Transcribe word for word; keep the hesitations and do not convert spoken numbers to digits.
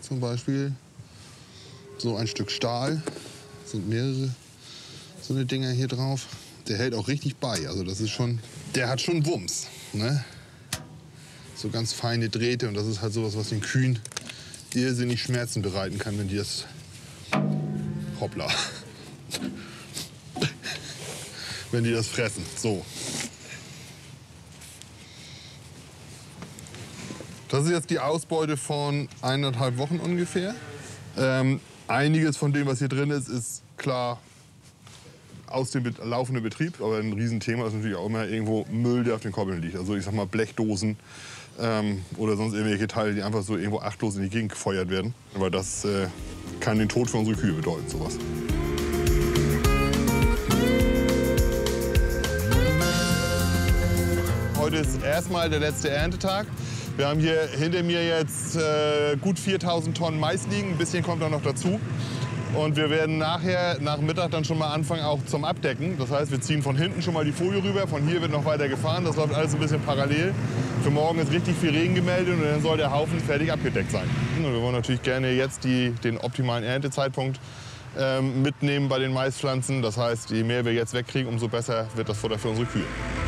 zum Beispiel. So ein Stück Stahl. Sind mehrere so eine Dinger hier drauf. Der hält auch richtig bei. Also das ist schon, der hat schon Wumms. Ne? So ganz feine Drähte. Und das ist halt sowas, was den Kühen irrsinnig Schmerzen bereiten kann, wenn die das... Hoppla. Wenn die das fressen. So. Das ist jetzt die Ausbeute von eineinhalb Wochen ungefähr. Ähm, einiges von dem, was hier drin ist, ist klar aus dem laufenden Betrieb. Aber ein Riesenthema ist natürlich auch immer irgendwo Müll, der auf den Koppeln liegt. Also ich sag mal Blechdosen ähm, oder sonst irgendwelche Teile, die einfach so irgendwo achtlos in die Gegend gefeuert werden. Aber das äh, kann den Tod für unsere Kühe bedeuten, sowas. Heute ist erstmal der letzte Erntetag. Wir haben hier hinter mir jetzt äh, gut viertausend Tonnen Mais liegen, ein bisschen kommt auch noch dazu. Und wir werden nachher, nach Mittag, dann schon mal anfangen auch zum Abdecken. Das heißt, wir ziehen von hinten schon mal die Folie rüber, von hier wird noch weiter gefahren. Das läuft alles ein bisschen parallel. Für morgen ist richtig viel Regen gemeldet und dann soll der Haufen fertig abgedeckt sein. Und wir wollen natürlich gerne jetzt die, den optimalen Erntezeitpunkt ähm, mitnehmen bei den Maispflanzen. Das heißt, je mehr wir jetzt wegkriegen, umso besser wird das Futter für unsere Kühe.